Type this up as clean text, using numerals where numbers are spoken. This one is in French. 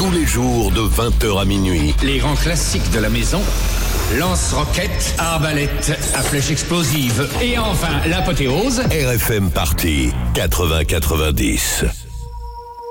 tous les jours de 20h à minuit. Les grands classiques de la maison. Lance-roquettes, arbalète à flèche explosive. Et enfin, l'apothéose. RFM Party 80-90.